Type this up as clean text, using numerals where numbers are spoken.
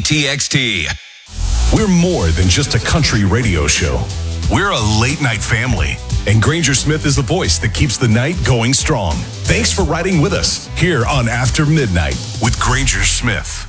KTXT. We're more than just a country radio show. We're a late night family. And Granger Smith is the voice that keeps the night going strong. Thanks for riding with us here on After Midnight with Granger Smith.